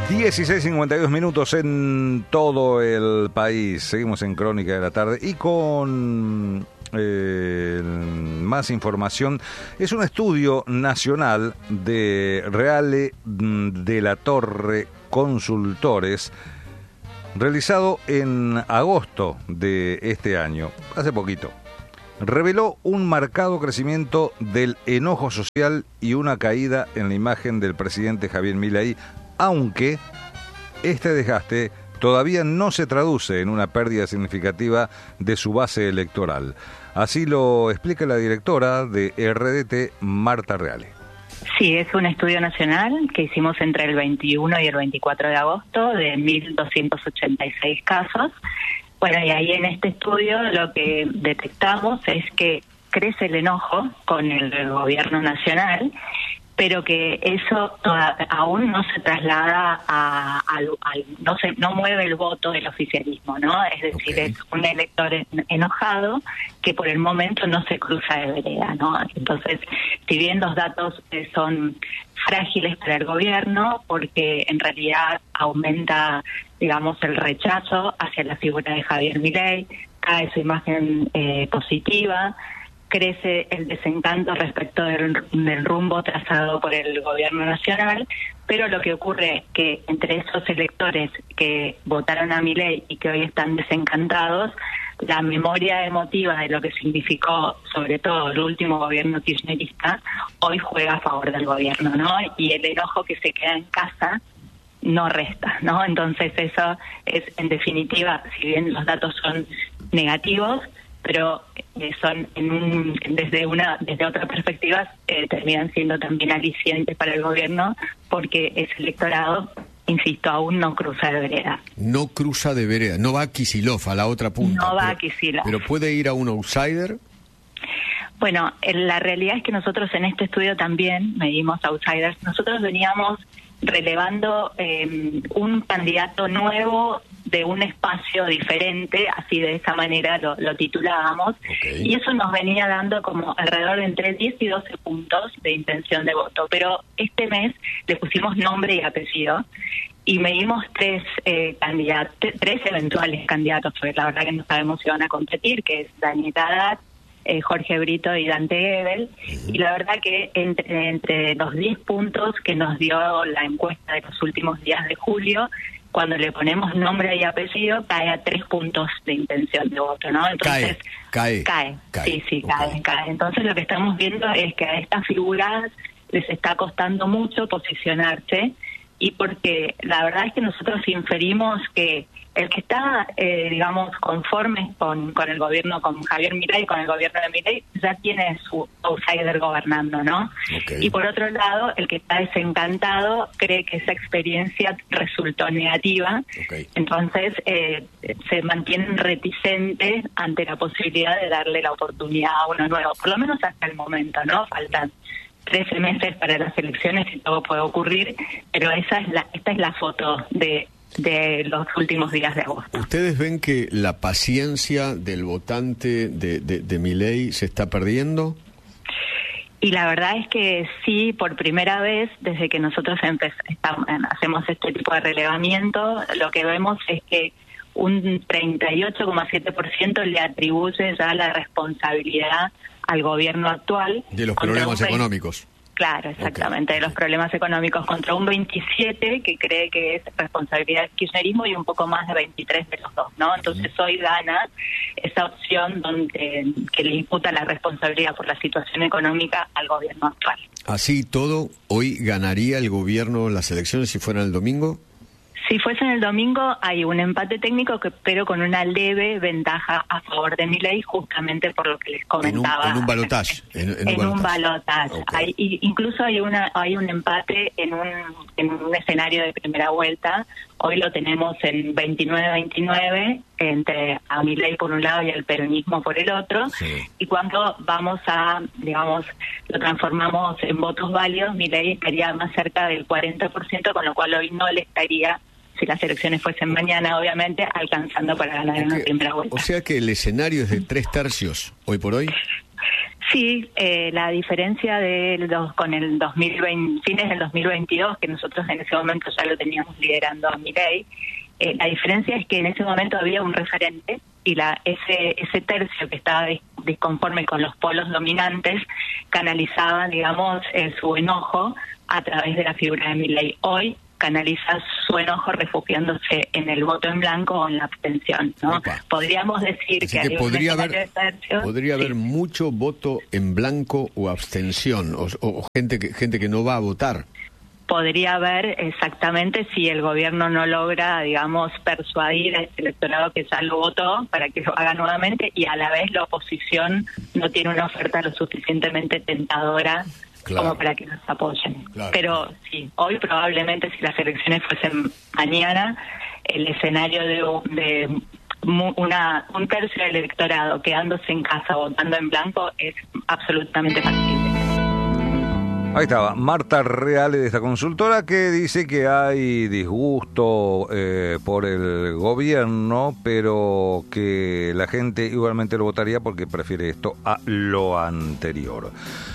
16:52 en todo el país. Seguimos en Crónica de la Tarde y con más información. Es un estudio nacional de Reale de la Torre Consultores realizado en agosto de este año, hace poquito. Reveló un marcado crecimiento del enojo social y una caída en la imagen del presidente Javier Milei, aunque este desgaste todavía no se traduce en una pérdida significativa de su base electoral. Así lo explica la directora de RDT, Marta Reale. Sí, es un estudio nacional que hicimos entre el 21 y el 24 de agosto de 1.286 casos. Bueno, y ahí en este estudio lo que detectamos es que crece el enojo con el gobierno nacional, pero que eso aún no se traslada no mueve el voto del oficialismo, ¿no? Es decir, es un elector enojado que por el momento no se cruza de vereda, ¿no? Entonces, si bien los datos son frágiles para el gobierno, porque en realidad aumenta, digamos, el rechazo hacia la figura de Javier Milei, cae su imagen positiva, crece el desencanto respecto del rumbo trazado por el gobierno nacional, pero lo que ocurre es que entre esos electores que votaron a Milei y que hoy están desencantados, la memoria emotiva de lo que significó, sobre todo el último gobierno kirchnerista, hoy juega a favor del gobierno, ¿no? Y el enojo que se queda en casa no resta, ¿no? Entonces eso es, en definitiva, si bien los datos son negativos, pero son desde otra perspectiva terminan siendo también alicientes para el gobierno, porque ese electorado, insisto, aún no cruza de vereda. No cruza de vereda, no va a Kicillof, a la otra punta. No va a Kicillof. Pero puede ir a un outsider. Bueno, la realidad es que nosotros en este estudio también medimos outsiders. Nosotros veníamos relevando un candidato nuevo de un espacio diferente, así de esa manera lo titulábamos, y eso nos venía dando como alrededor de entre 10 y 12 puntos de intención de voto, pero este mes le pusimos nombre y apellido y medimos tres eventuales candidatos, porque la verdad que no sabemos si van a competir, que es Daniel Haddad, Jorge Brito y Dante Gebel, y la verdad que entre los 10 puntos que nos dio la encuesta de los últimos días de julio, cuando le ponemos nombre y apellido, cae a 3 puntos de intención de voto, ¿no? Entonces, cae. Sí, cae. Entonces lo que estamos viendo es que a estas figuras les está costando mucho posicionarse, y porque la verdad es que nosotros inferimos que el que está, digamos, conforme con el gobierno, con Javier Milei, con el gobierno de Milei, ya tiene su outsider gobernando, ¿no? Y por otro lado, el que está desencantado cree que esa experiencia resultó negativa, entonces se mantienen reticentes ante la posibilidad de darle la oportunidad a uno nuevo, por lo menos hasta el momento, ¿no? Faltan 13 meses para las elecciones y todo puede ocurrir, pero esta es la foto de los últimos días de agosto. ¿Ustedes ven que la paciencia del votante de Milei se está perdiendo? Y la verdad es que sí, por primera vez, desde que nosotros hacemos este tipo de relevamiento, lo que vemos es que un 38,7% le atribuye ya la responsabilidad al gobierno actual. De los problemas económicos. Claro, exactamente, de los problemas económicos, contra un 27 que cree que es responsabilidad del kirchnerismo y un poco más de 23 de los dos, ¿no? Entonces hoy gana esa opción que le imputa la responsabilidad por la situación económica al gobierno actual. Así todo, ¿hoy ganaría el gobierno las elecciones si fueran el domingo? Si fuese en el domingo hay un empate técnico, pero con una leve ventaja a favor de Milei, justamente por lo que les comentaba. En un balotaje. En un balotaje. Incluso hay un empate en un escenario de primera vuelta. Hoy lo tenemos en 29-29 entre a Milei por un lado y al peronismo por el otro. Y cuando vamos lo transformamos en votos válidos, Milei estaría más cerca del 40%, con lo cual hoy no le estaría, si las elecciones fuesen mañana, obviamente, alcanzando para ganar en una primera vuelta. O sea que el escenario es de 3/3 hoy por hoy. Sí, la diferencia con el 2020, fines del 2022, que nosotros en ese momento ya lo teníamos liderando a Milei, la diferencia es que en ese momento había un referente y ese tercio que estaba disconforme con los polos dominantes canalizaba, digamos, su enojo a través de la figura de Milei. Hoy canaliza su enojo refugiándose en el voto en blanco o en la abstención, ¿no? Opa. Podríamos decir Así que que podría haber mucho voto en blanco o abstención, o gente que no va a votar. Podría haber, exactamente, si el gobierno no logra, digamos, persuadir a ese electorado que ya lo votó para que lo haga nuevamente, y a la vez la oposición no tiene una oferta lo suficientemente tentadora como para que nos apoyen. Claro. Pero sí, hoy probablemente, si las elecciones fuesen mañana, el escenario de un tercio del electorado quedándose en casa votando en blanco es absolutamente factible. Ahí estaba, Marta Reale de esta consultora, que dice que hay disgusto por el gobierno, pero que la gente igualmente lo votaría porque prefiere esto a lo anterior.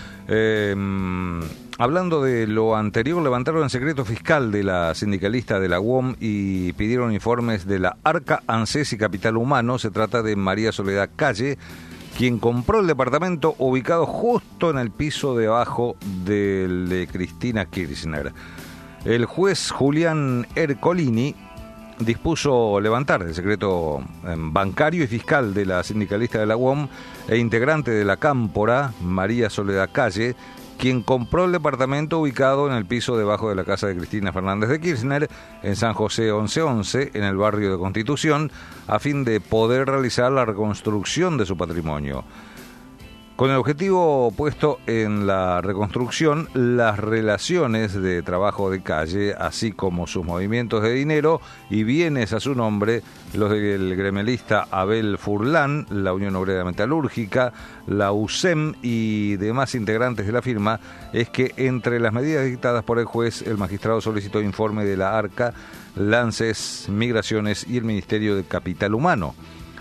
Hablando de lo anterior, levantaron el secreto fiscal de la sindicalista de la UOM y pidieron informes de la Arca, ANSES y Capital Humano. Se trata de María Soledad Calle, quien compró el departamento ubicado justo en el piso de abajo del de Cristina Kirchner. El juez Julián Ercolini dispuso levantar el secreto bancario y fiscal de la sindicalista de la UOM e integrante de la Cámpora, María Soledad Calle, quien compró el departamento ubicado en el piso debajo de la casa de Cristina Fernández de Kirchner, en San José 1111, en el barrio de Constitución, a fin de poder realizar la reconstrucción de su patrimonio. Con el objetivo puesto en la reconstrucción, las relaciones de trabajo de Calle, así como sus movimientos de dinero y bienes a su nombre, los del gremialista Abel Furlan, la Unión Obrera Metalúrgica, la USEM y demás integrantes de la firma, es que entre las medidas dictadas por el juez, el magistrado solicitó informe de la Arca, ANSES, Migraciones y el Ministerio de Capital Humano.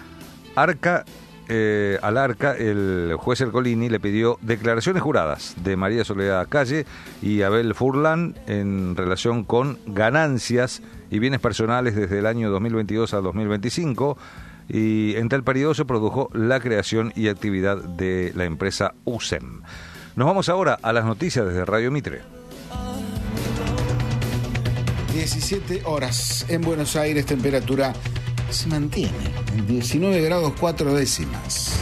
Al Arca, el juez Ercolini le pidió declaraciones juradas de María Soledad Calle y Abel Furlan en relación con ganancias y bienes personales desde el año 2022 a 2025, y en tal periodo se produjo la creación y actividad de la empresa USEM. Nos vamos ahora a las noticias desde Radio Mitre. 17 horas en Buenos Aires, temperatura se mantiene en 19 grados 4 décimas.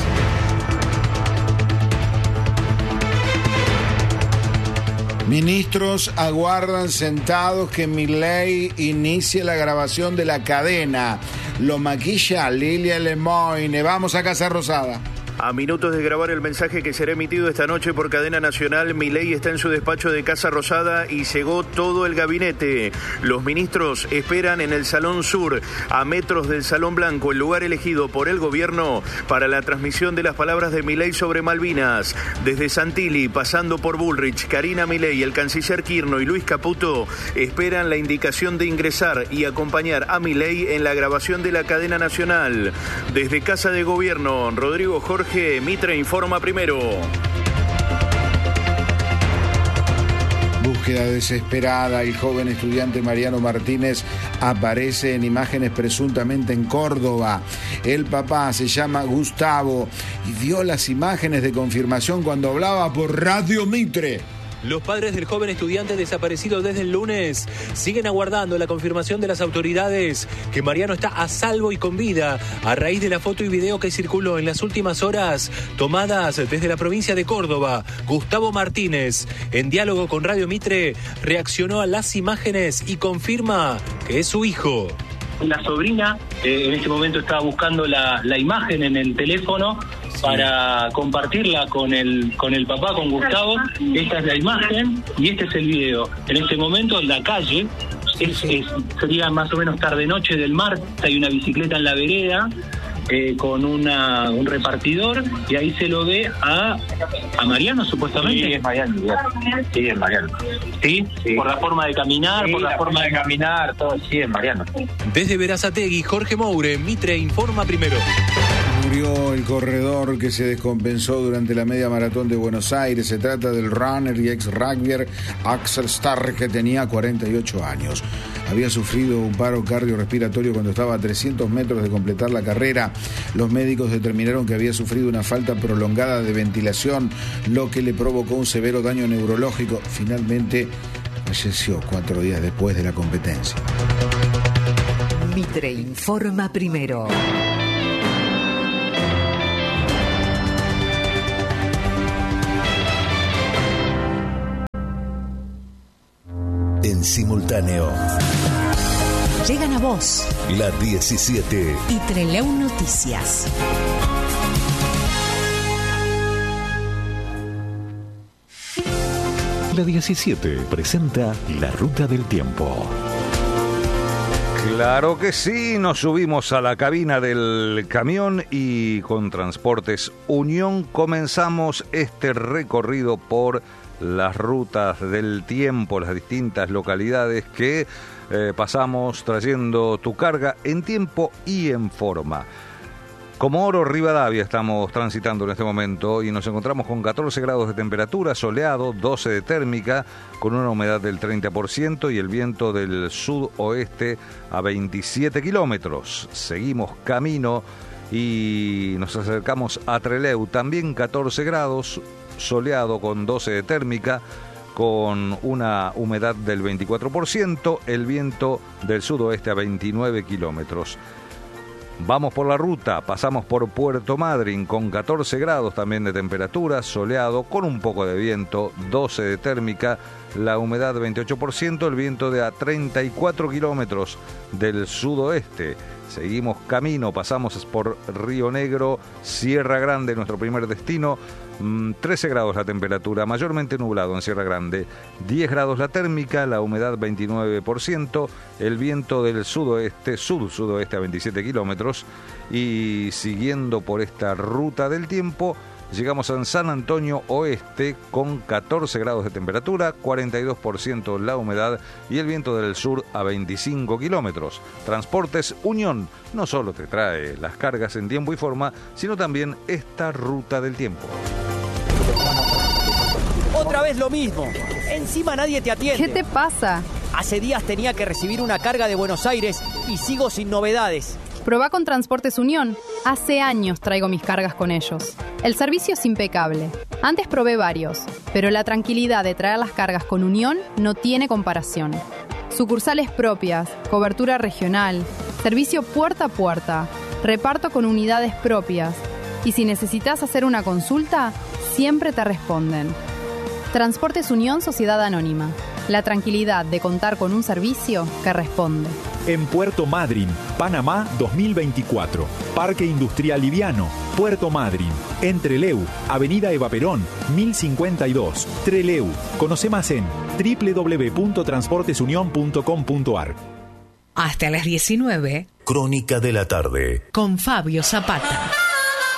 Ministros aguardan sentados que Milei inicie la grabación de La Cadena. Lo maquilla Lilia Lemoyne. Vamos a Casa Rosada. A minutos de grabar el mensaje que será emitido esta noche por cadena nacional, Milei está en su despacho de Casa Rosada y llegó todo el gabinete. Los ministros esperan en el Salón Sur, a metros del Salón Blanco, el lugar elegido por el gobierno para la transmisión de las palabras de Milei sobre Malvinas. Desde Santilli, pasando por Bullrich, Karina Milei, el canciller Kirchner y Luis Caputo esperan la indicación de ingresar y acompañar a Milei en la grabación de la cadena nacional. Desde Casa de Gobierno, Rodrigo Jorge, Mitre informa primero. Búsqueda desesperada. El joven estudiante Mariano Martínez aparece en imágenes presuntamente en Córdoba. El papá se llama Gustavo y dio las imágenes de confirmación cuando hablaba por Radio Mitre. Los padres del joven estudiante desaparecido desde el lunes siguen aguardando la confirmación de las autoridades que Mariano está a salvo y con vida a raíz de la foto y video que circuló en las últimas horas tomadas desde la provincia de Córdoba. Gustavo Martínez, en diálogo con Radio Mitre, reaccionó a las imágenes y confirma que es su hijo. La sobrina en este momento estaba buscando la imagen en el teléfono para compartirla con el papá, con Gustavo. Esta es la imagen y este es el video. En este momento en la calle, sería más o menos tarde-noche del martes, hay una bicicleta en la vereda con un repartidor y ahí se lo ve a Mariano, supuestamente. Sí, es Mariano. Sí, es Mariano. ¿Sí? Sí. Por la forma de caminar, sí, por la forma de caminar, todo, sí, es Mariano. Desde Berazategui, Jorge Moure, Mitre informa primero. Murió el corredor que se descompensó durante la media maratón de Buenos Aires. Se trata del runner y ex-rugbyer Axel Starr, que tenía 48 años. Había sufrido un paro cardiorrespiratorio cuando estaba a 300 metros de completar la carrera. Los médicos determinaron que había sufrido una falta prolongada de ventilación, lo que le provocó un severo daño neurológico. Finalmente falleció 4 días después de la competencia. Mitre informa primero. En simultáneo. Llegan a vos La 17 y Treleu Noticias. La 17 presenta La Ruta del Tiempo. Claro que sí, nos subimos a la cabina del camión y con Transportes Unión comenzamos este recorrido por las rutas del tiempo, las distintas localidades que pasamos trayendo tu carga en tiempo y en forma. Comodoro Rivadavia estamos transitando en este momento y nos encontramos con 14 grados de temperatura, soleado, 12 de térmica, con una humedad del 30% y el viento del sudoeste a 27 kilómetros. Seguimos camino y nos acercamos a Trelew, también 14 grados, soleado con 12 de térmica, con una humedad del 24%, el viento del sudoeste a 29 kilómetros. Vamos por la ruta, pasamos por Puerto Madryn con 14 grados también de temperatura, soleado, con un poco de viento, 12 de térmica, la humedad 28%, el viento de a 34 kilómetros del sudoeste. Seguimos camino, pasamos por Río Negro, Sierra Grande, nuestro primer destino. 13 grados la temperatura, mayormente nublado en Sierra Grande, 10 grados la térmica, la humedad 29%, el viento del sudoeste, sur-sudoeste a 27 kilómetros, y siguiendo por esta ruta del tiempo, llegamos a San Antonio Oeste con 14 grados de temperatura, 42% la humedad y el viento del sur a 25 kilómetros. Transportes Unión no solo te trae las cargas en tiempo y forma, sino también esta ruta del tiempo. Otra vez lo mismo. Encima nadie te atiende. ¿Qué te pasa? Hace días tenía que recibir una carga de Buenos Aires y sigo sin novedades. Probá con Transportes Unión. Hace años traigo mis cargas con ellos. El servicio es impecable. Antes probé varios, pero la tranquilidad de traer las cargas con Unión no tiene comparación. Sucursales propias, cobertura regional, servicio puerta a puerta, reparto con unidades propias. Y si necesitas hacer una consulta, siempre te responden. Transportes Unión Sociedad Anónima. La tranquilidad de contar con un servicio que responde. En Puerto Madryn, Panamá 2024. Parque Industrial Liviano, Puerto Madryn. En Trelew, Avenida Eva Perón, 1052. Trelew. Conoce más en www.transportesunion.com.ar. Hasta las 19. Crónica de la tarde. Con Fabio Zapata.